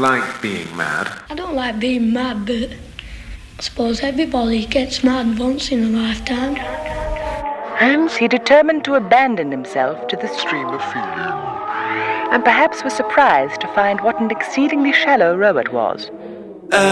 like being mad. I don't like being mad, but I suppose everybody gets mad once in a lifetime. Hence he determined to abandon himself to the stream of feeling, and perhaps was surprised to find what an exceedingly shallow row it was.